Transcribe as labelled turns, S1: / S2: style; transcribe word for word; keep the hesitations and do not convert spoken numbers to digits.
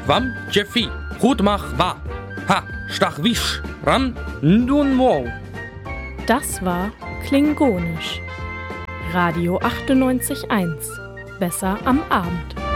S1: Wam Jeffi, gut mach wa. Ha, stach wisch, ran, ndun mo.
S2: Das war Klingonisch. Radio achtundneunzig Komma eins. Besser am Abend.